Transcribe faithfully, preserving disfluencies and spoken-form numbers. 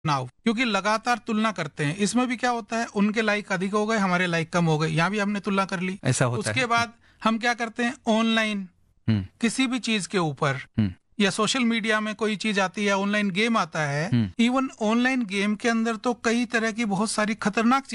Now, क्योंकि लगातार तुलना करते हैं। इसमें भी क्या होता है, उनके लाइक अधिक हो गए, हमारे लाइक कम हो गए, यहाँ भी हमने तुलना कर ली। ऐसा होता है। उसके बाद हम क्या करते हैं, ऑनलाइन हम्म, किसी भी चीज के ऊपर हम्म, या सोशल मीडिया में कोई चीज आती है, ऑनलाइन गेम आता है, हम्म। इवन ऑनलाइन गेम के अंदर तो कई तरह की बहुत सारी खतरनाक